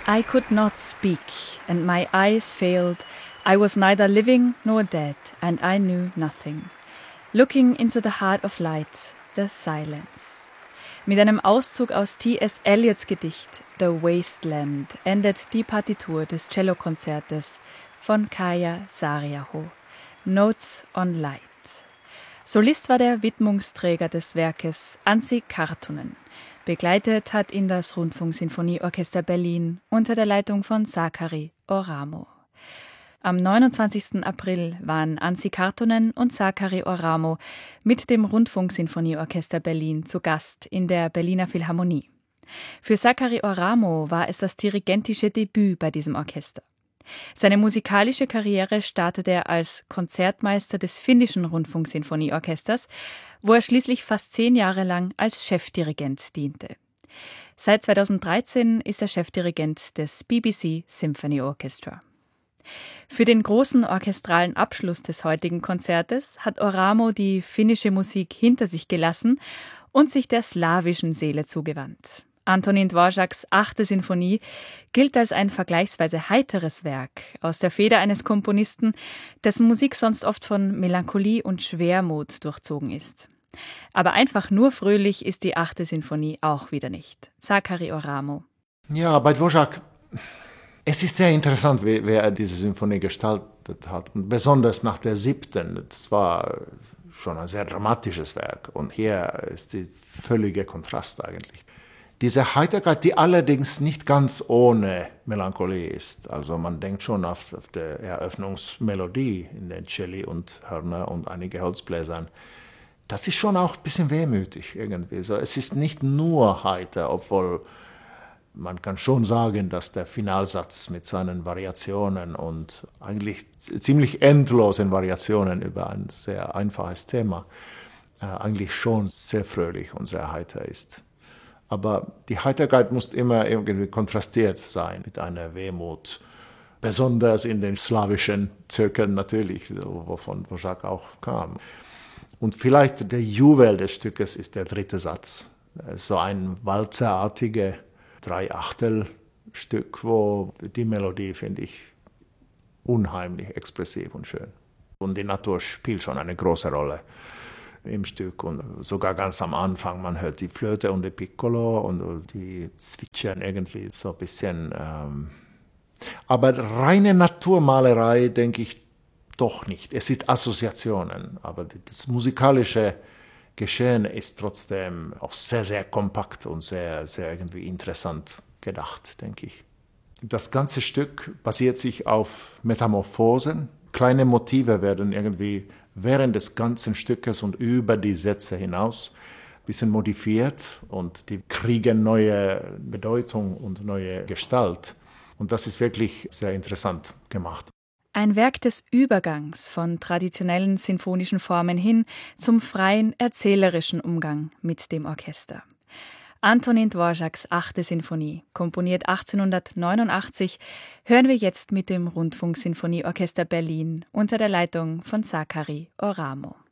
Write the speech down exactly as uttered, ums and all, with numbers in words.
I could not speak, and my eyes failed. I was neither living nor dead, and I knew nothing. Looking into the heart of light, the silence. Mit einem Auszug aus T S. Eliots Gedicht The Wasteland endet die Partitur des Cellokonzertes von Kaija Saariaho, Notes on Light. Solist war der Widmungsträger des Werkes, Anssi Karttunen. Begleitet hat ihn das Rundfunksinfonieorchester Berlin unter der Leitung von Sakari Oramo. Am neunundzwanzigsten April waren Anssi Karttunen und Sakari Oramo mit dem Rundfunksinfonieorchester Berlin zu Gast in der Berliner Philharmonie. Für Sakari Oramo war es das dirigentische Debüt bei diesem Orchester. Seine musikalische Karriere startete er als Konzertmeister des finnischen Rundfunksinfonieorchesters, wo er schließlich fast zehn Jahre lang als Chefdirigent diente. Seit zweitausenddreizehn ist er Chefdirigent des B B C Symphony Orchestra. Für den großen orchestralen Abschluss des heutigen Konzertes hat Oramo die finnische Musik hinter sich gelassen und sich der slawischen Seele zugewandt. Antonín Dvořáks achte Sinfonie gilt als ein vergleichsweise heiteres Werk aus der Feder eines Komponisten, dessen Musik sonst oft von Melancholie und Schwermut durchzogen ist. Aber einfach nur fröhlich ist die achte Sinfonie auch wieder nicht. Sakari Oramo. Ja, bei Dvořák, es ist sehr interessant, wie, wie er diese Sinfonie gestaltet hat. Und besonders nach der siebten, das war schon ein sehr dramatisches Werk. Und hier ist der völlige Kontrast eigentlich. Diese Heiterkeit, die allerdings nicht ganz ohne Melancholie ist. Also man denkt schon auf, auf die Eröffnungsmelodie in den Celli und Hörner und einige Holzbläsern. Das ist schon auch ein bisschen wehmütig irgendwie. So, es ist nicht nur heiter, obwohl man kann schon sagen, dass der Finalsatz mit seinen Variationen und eigentlich ziemlich endlosen Variationen über ein sehr einfaches Thema äh, eigentlich schon sehr fröhlich und sehr heiter ist. Aber die Heiterkeit muss immer irgendwie kontrastiert sein mit einer Wehmut. Besonders in den slawischen Zirkeln natürlich, wovon Dvořák auch kam. Und vielleicht der Juwel des Stückes ist der dritte Satz. So ein walzerartiges Drei-Achtel-Stück, wo die Melodie, finde ich, unheimlich expressiv und schön. Und die Natur spielt schon eine große Rolle im Stück und sogar ganz am Anfang, man hört die Flöte und die Piccolo und die zwitschern irgendwie so ein bisschen. Ähm aber reine Naturmalerei denke ich doch nicht. Es sind Assoziationen, aber das musikalische Geschehen ist trotzdem auch sehr, sehr kompakt und sehr, sehr irgendwie interessant gedacht, denke ich. Das ganze Stück basiert sich auf Metamorphosen. Kleine Motive werden irgendwie während des ganzen Stückes und über die Sätze hinaus ein bisschen modifiert und die kriegen neue Bedeutung und neue Gestalt. Und das ist wirklich sehr interessant gemacht. Ein Werk des Übergangs von traditionellen sinfonischen Formen hin zum freien, erzählerischen Umgang mit dem Orchester. Antonín Dvořáks achte Sinfonie, komponiert achtzehnhundertneunundachtzig, hören wir jetzt mit dem Rundfunksinfonieorchester Berlin unter der Leitung von Sakari Oramo.